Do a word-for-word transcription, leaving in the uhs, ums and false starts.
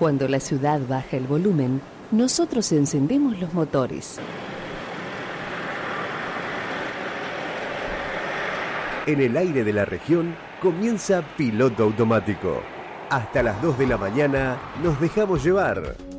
Cuando la ciudad baja el volumen, nosotros encendemos los motores. En el aire de la región comienza Piloto Automático. Hasta las dos de la mañana nos dejamos llevar.